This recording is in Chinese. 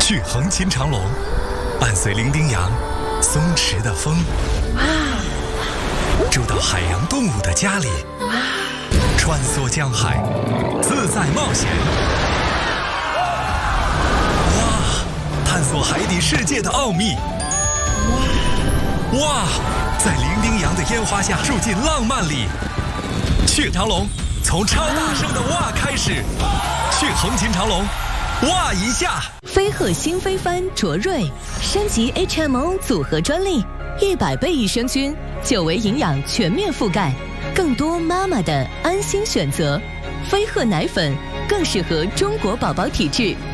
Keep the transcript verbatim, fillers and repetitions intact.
去横琴长龙，伴随伶仃洋松弛的风，住到海洋动物的家里，穿梭江海，自在冒险。哇！探索海底世界的奥秘。哇！在伶仃洋的烟花下，住进浪漫里。去长龙，从超大声的哇开始，去横琴长龙，哇一下。 飞鹤新飞帆卓瑞升级 H M O 组合专利，一百倍益生菌，久维营养全面覆盖，更多妈妈的安心选择。飞鹤奶粉更适合中国宝宝体质。